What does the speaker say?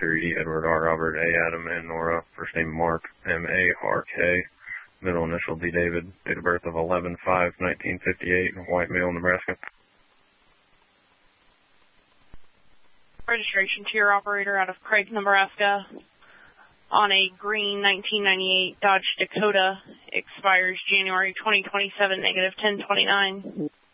23, Edward R. Robert A. Adam and Nora, first name Mark, M-A-R-K, middle initial D. David, date of birth of 11/5/1958, white male, Nebraska. Registration to your operator out of Craig, Nebraska, on a green 1998 Dodge Dakota, expires January 2027, -1029.